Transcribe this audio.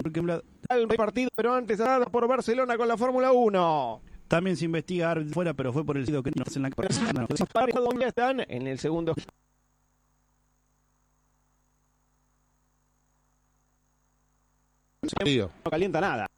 El partido, pero antes nada por Barcelona con la Fórmula 1. También se investiga fuera, pero fue por el sitio que no en la ¿Dónde están? En el segundo. No calienta nada.